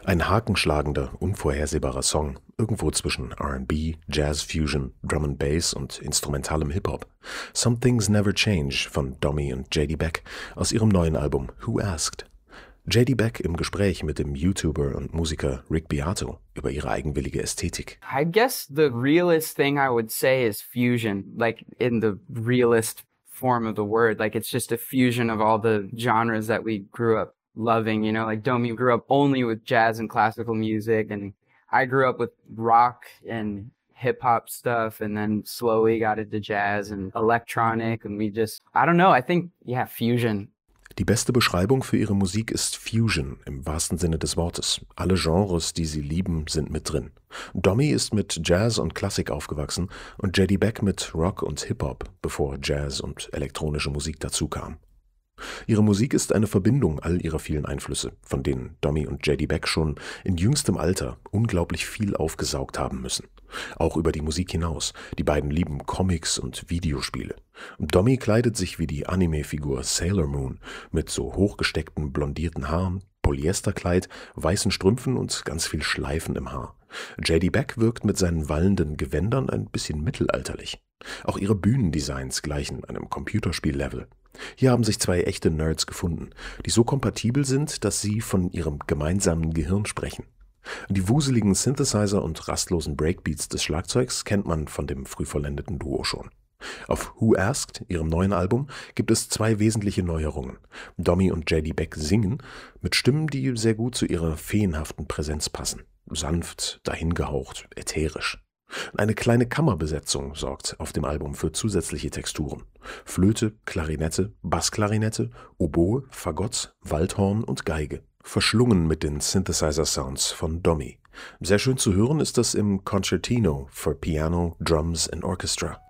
Ein hakenschlagender, unvorhersehbarer Song, irgendwo zwischen R&B, Jazz Fusion, Drum and Bass und instrumentalem Hip-Hop. Some Things Never Change von Domi und JD Beck aus ihrem neuen Album Who Asked. JD Beck im Gespräch mit dem YouTuber und Musiker Rick Beato über ihre eigenwillige Ästhetik. I guess the realest thing I would say is fusion, like in the realest form of the word. Like it's just a fusion of all the genres that we grew up loving, you know, like Domi grew up only with jazz and classical music, and I grew up with rock and hip hop stuff, and then slowly got into jazz and electronic, and we just, I don't know, I think, yeah, fusion. Die beste Beschreibung für ihre Musik ist Fusion im wahrsten Sinne des Wortes. Alle Genres, die sie lieben, sind mit drin. Domi ist mit Jazz und Klassik aufgewachsen und JD Beck mit Rock und Hip-Hop, bevor Jazz und elektronische Musik dazu kam. Ihre Musik ist eine Verbindung all ihrer vielen Einflüsse, von denen Domi und JD Beck schon in jüngstem Alter unglaublich viel aufgesaugt haben müssen. Auch über die Musik hinaus. Die beiden lieben Comics und Videospiele. Domi kleidet sich wie die Anime-Figur Sailor Moon mit so hochgesteckten blondierten Haaren, Polyesterkleid, weißen Strümpfen und ganz viel Schleifen im Haar. JD Beck wirkt mit seinen wallenden Gewändern ein bisschen mittelalterlich. Auch ihre Bühnendesigns gleichen einem Computerspiel-Level. Hier haben sich zwei echte Nerds gefunden, die so kompatibel sind, dass sie von ihrem gemeinsamen Gehirn sprechen. Die wuseligen Synthesizer und rastlosen Breakbeats des Schlagzeugs kennt man von dem früh vollendeten Duo schon. Auf Who Asked, ihrem neuen Album, gibt es zwei wesentliche Neuerungen. Domi und JD Beck singen mit Stimmen, die sehr gut zu ihrer feenhaften Präsenz passen. Sanft, dahingehaucht, ätherisch. Eine kleine Kammerbesetzung sorgt auf dem Album für zusätzliche Texturen. Flöte, Klarinette, Bassklarinette, Oboe, Fagott, Waldhorn und Geige. Verschlungen mit den Synthesizer-Sounds von Domi. Sehr schön zu hören ist das im Concertino for Piano, Drums and Orchestra.